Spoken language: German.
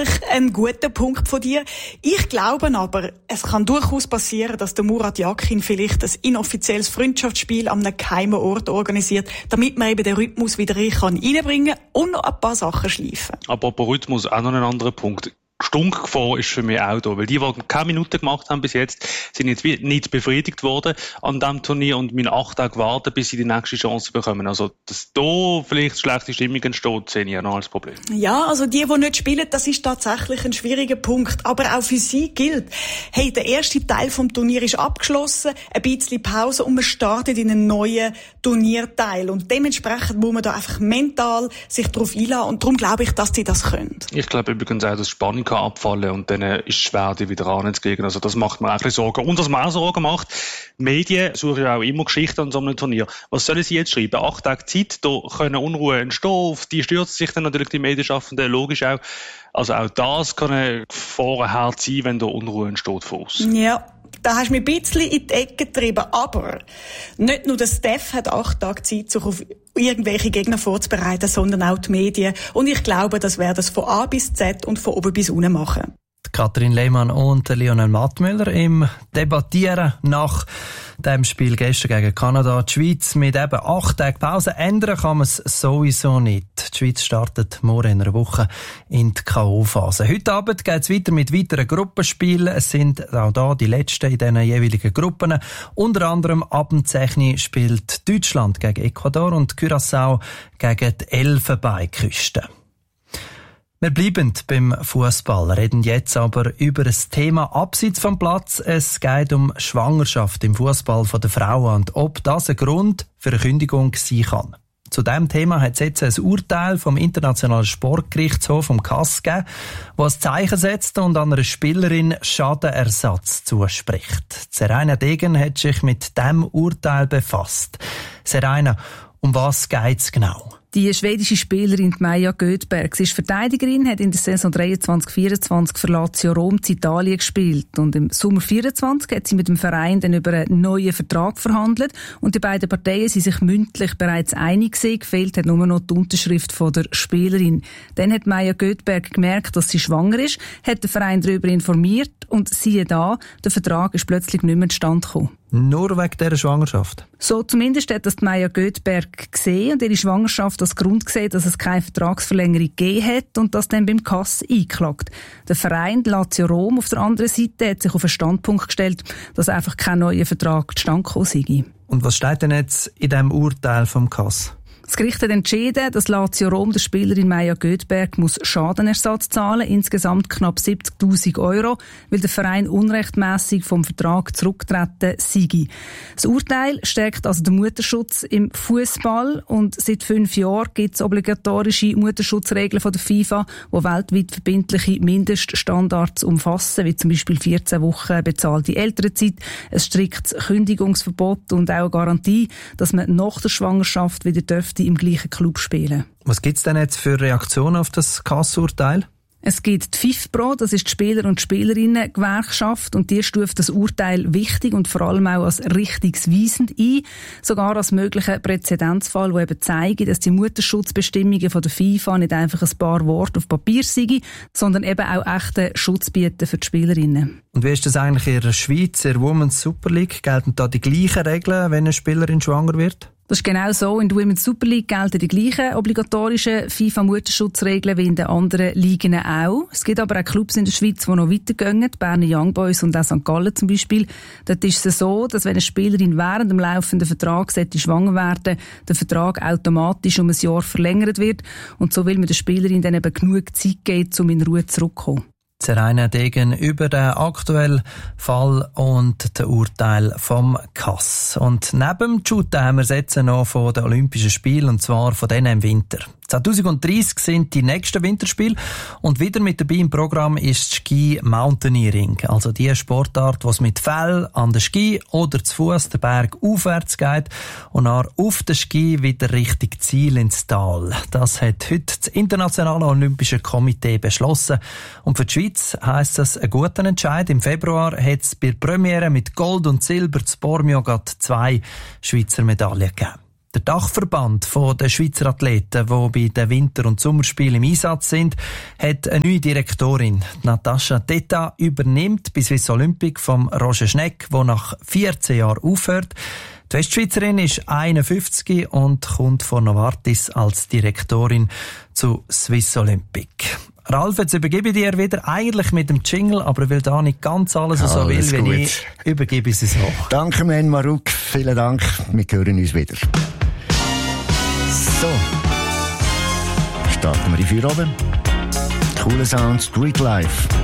tatsächlich ein guter Punkt von dir. Ich glaube aber, es kann durchaus passieren, dass der Murat Yakin vielleicht ein inoffizielles Freundschaftsspiel an einem geheimen Ort organisiert, damit man eben den Rhythmus wieder reinbringen kann und noch ein paar Sachen schleifen. Apropos Rhythmus, auch noch ein anderer Punkt. Stunkgefahr ist für mich auch da, weil die keine Minuten gemacht haben bis jetzt, sind jetzt nicht befriedigt worden an diesem Turnier und müssen 8 Tage warten, bis sie die nächste Chance bekommen. Also, dass da vielleicht schlechte Stimmung entsteht, sehe ich ja noch als Problem. Ja, also die nicht spielen, das ist tatsächlich ein schwieriger Punkt. Aber auch für sie gilt, hey, der erste Teil vom Turnier ist abgeschlossen, ein bisschen Pause und man startet in einen neuen Turnierteil. Und dementsprechend muss man da einfach mental sich darauf einlassen und darum glaube ich, dass die das können. Ich glaube übrigens auch, dass Spannung kann abfallen und dann ist es schwer, die wieder anzukriegen. Also das macht mir auch ein bisschen Sorgen. Und was mir auch Sorgen macht, Medien suchen ja auch immer Geschichten an so einem Turnier. Was sollen sie jetzt schreiben? 8 Tage Zeit, da können Unruhe entstehen, auf die stürzen sich dann natürlich die Medienschaffenden, logisch auch. Also auch das kann ein Gefahrenherd sein, wenn da Unruhe entsteht von uns. Ja. Da hast du mich ein bisschen in die Ecke getrieben. Aber nicht nur der Steph hat 8 Tage Zeit, sich auf irgendwelche Gegner vorzubereiten, sondern auch die Medien. Und ich glaube, das werden es von A bis Z und von oben bis unten machen. Katrin Lehmann und Lionel Mattmüller im Debattieren nach dem Spiel gestern gegen Kanada. Die Schweiz mit eben 8 Tagen Pause. Ändern kann man es sowieso nicht. Die Schweiz startet morgen in einer Woche in die K.O.-Phase. Heute Abend geht es weiter mit weiteren Gruppenspielen. Es sind auch da die letzten in diesen jeweiligen Gruppen. Unter anderem ab dem 10 spielt Deutschland gegen Ecuador und Curaçao gegen die Elfenbeinküste. Wir bleiben beim Fußball, reden jetzt aber über ein Thema abseits vom Platz. Es geht um Schwangerschaft im Fußball der Frauen und ob das ein Grund für eine Kündigung sein kann. Zu diesem Thema hat es jetzt ein Urteil vom Internationalen Sportgerichtshof, vom CAS, gegeben, das ein Zeichen setzt und an einer Spielerin Schadenersatz zuspricht. Serena Degen hat sich mit diesem Urteil befasst. Serena, um was geht es genau? Die schwedische Spielerin Maja Göthberg, sie ist Verteidigerin, hat in der Saison 23/24 für Lazio Rom in Italien gespielt und im Sommer 24 hat sie mit dem Verein dann über einen neuen Vertrag verhandelt und die beiden Parteien sind sich mündlich bereits einig gewesen, gefehlt hat nur noch die Unterschrift von der Spielerin. Dann hat Maja Göthberg gemerkt, dass sie schwanger ist, hat den Verein darüber informiert und siehe da, der Vertrag ist plötzlich nicht mehr zustande gekommen. Nur wegen dieser Schwangerschaft? So zumindest hat das Maja Göthberg gesehen und ihre Schwangerschaft als Grund gesehen, dass es keine Vertragsverlängerung gegeben hat und das dann beim CAS eingeklagt. Der Verein Lazio Rom auf der anderen Seite hat sich auf einen Standpunkt gestellt, dass einfach kein neuer Vertrag zustande gekommen sei. Und was steht denn jetzt in diesem Urteil vom CAS? Das Gericht hat entschieden, dass Lazio Rom der Spielerin Maja Göthberg muss Schadenersatz zahlen, insgesamt knapp 70'000 €, weil der Verein unrechtmäßig vom Vertrag zurückgetreten sei. Das Urteil stärkt also den Mutterschutz im Fußball und seit 5 Jahren gibt es obligatorische Mutterschutzregeln von der FIFA, die weltweit verbindliche Mindeststandards umfassen, wie zum Beispiel 14 Wochen bezahlte Elternzeit, ein striktes Kündigungsverbot und auch eine Garantie, dass man nach der Schwangerschaft wieder im gleichen Club spielen. Was gibt es denn jetzt für Reaktionen auf das CAS-Urteil? Es gibt die FIFPro, das ist die Spieler- und Spielerinnen-Gewerkschaft und die stuft das Urteil wichtig und vor allem auch als richtungsweisend ein, sogar als möglichen Präzedenzfall, der eben zeigt, dass die Mutterschutzbestimmungen von der FIFA nicht einfach ein paar Worte auf Papier sind, sondern eben auch echten Schutz bieten für die Spielerinnen. Und wie ist das eigentlich in der Schweiz, in der Women's Super League? Gelten da die gleichen Regeln, wenn eine Spielerin schwanger wird? Das ist genau so. In der Women's Super League gelten die gleichen obligatorischen FIFA-Mutterschutzregeln wie in den anderen Ligen auch. Es gibt aber auch Clubs in der Schweiz, die noch weitergehen. Die Berner Young Boys und auch St. Gallen zum Beispiel. Dort ist es so, dass wenn eine Spielerin während dem laufenden Vertrag schwanger werden, der Vertrag automatisch um ein Jahr verlängert wird. Und so will man der Spielerin dann eben genug Zeit geben, um in Ruhe zurückzukommen. Serena Degen über den aktuellen Fall und das Urteil vom CAS. Und neben dem Shooten haben wir jetzt noch von den Olympischen Spielen, und zwar von denen im Winter. 2030 sind die nächsten Winterspiele und wieder mit dabei im Programm ist Ski Mountaineering, also die Sportart, was mit Fell an den Ski oder zu Fuß den Berg aufwärts geht und dann auf den Ski wieder Richtung Ziel ins Tal. Das hat heute das Internationale Olympische Komitee beschlossen und für die Schweiz heisst das einen guten Entscheid. Im Februar hat es bei der Premiere mit Gold und Silber zu Bormio gerade 2 Schweizer Medaillen gegeben. Der Dachverband der Schweizer Athleten, die bei den Winter- und Sommerspielen im Einsatz sind, hat eine neue Direktorin. Natascha Teta übernimmt bei Swiss Olympic vom Roger Schneck, der nach 14 Jahren aufhört. Die Westschweizerin ist 51 und kommt von Novartis als Direktorin zu Swiss Olympic. Ralf, jetzt übergebe ich dir wieder, eigentlich mit dem Jingle, aber weil da nicht ganz alles so will wie ich, übergebe ich es so. Danke, Men Maruk, vielen Dank, wir hören uns wieder. So, starten wir die Feierabend. Cooler Sound, Street Life.